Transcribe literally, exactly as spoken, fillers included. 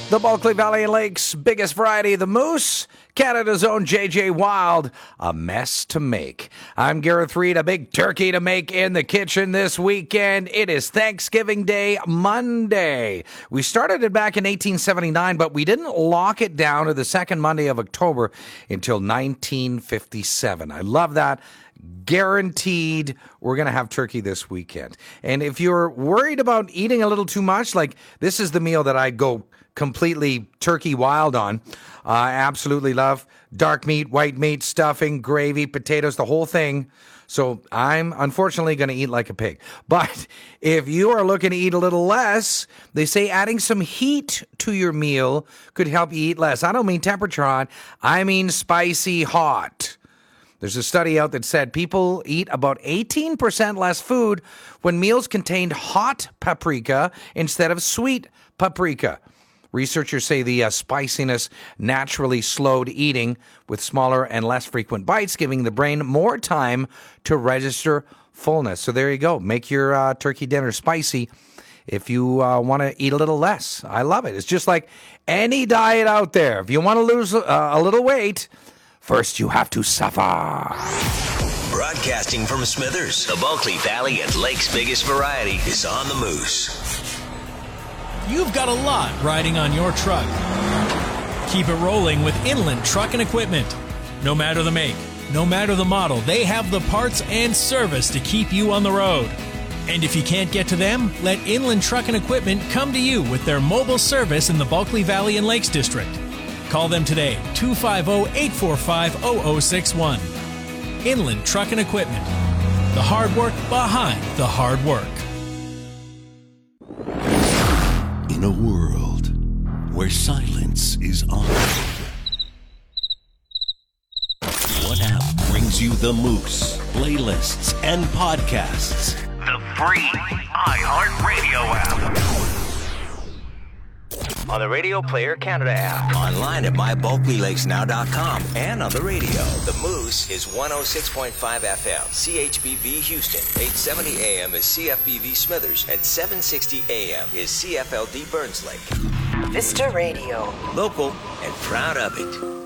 The Bulkley Valley and Lakes biggest variety, the moose, Canada's own J J Wild, a mess to make. I'm Gareth Reed, a big turkey to make in the kitchen this weekend. It is Thanksgiving Day Monday. We started it back in eighteen seventy-nine, but we didn't lock it down to the second Monday of October until nineteen fifty-seven. I love that. Guaranteed we're going to have turkey this weekend. And if you're worried about eating a little too much, like this is the meal that I'd go completely turkey wild on. Uh, I absolutely love dark meat, white meat, stuffing, gravy, potatoes, the whole thing. So I'm unfortunately going to eat like a pig. But if you are looking to eat a little less, they say adding some heat to your meal could help you eat less. I don't mean temperature hot. I mean spicy hot. There's a study out that said people eat about eighteen percent less food when meals contained hot paprika instead of sweet paprika. Researchers say the uh, spiciness naturally slowed eating with smaller and less frequent bites, giving the brain more time to register fullness. So there you go. Make your uh, turkey dinner spicy if you uh, want to eat a little less. I love it. It's just like any diet out there. If you want to lose uh, a little weight, first you have to suffer. Broadcasting from Smithers, the Bulkley Valley and Lakes biggest variety is on the Moose. You've got a lot riding on your truck. Keep it rolling with Inland Truck and Equipment. No matter the make, no matter the model, they have the parts and service to keep you on the road. And if you can't get to them, let Inland Truck and Equipment come to you with their mobile service in the Bulkley Valley and Lakes District. Call them today, two five zero, eight four five, zero zero six one. Inland Truck and Equipment. The hard work behind the hard work. In a world where silence is honored, what app brings you the Moose, playlists, and podcasts? The free iHeartRadio app. On the Radio Player Canada app. Online at my bulkley lakes now dot com. And on the radio. The Moose is one oh six point five F M. C H B V Houston. eight seventy A M is C F B V Smithers. And seven sixty A M is C F L D Burns Lake. Vista Radio. Local and proud of it.